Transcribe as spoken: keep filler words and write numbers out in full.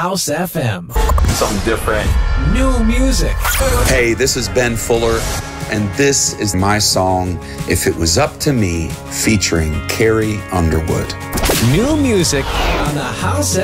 House F M. Something different. New music. Hey, this is Ben Fuller, and this is my song, If It Was Up to Me, featuring Carrie Underwood. New music on the House